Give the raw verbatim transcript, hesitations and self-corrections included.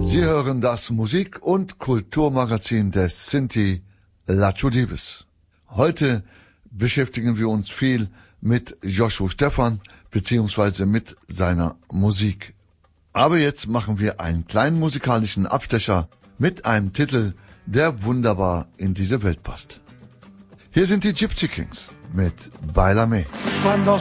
Sie hören das Musik- und Kulturmagazin des Sinti La Chudibes. Heute beschäftigen wir uns viel mit Joshua Stephan beziehungsweise mit seiner Musik. Aber jetzt machen wir einen kleinen musikalischen Abstecher mit einem Titel, der wunderbar in diese Welt passt. Hier sind die Gypsy Kings mit Bailame.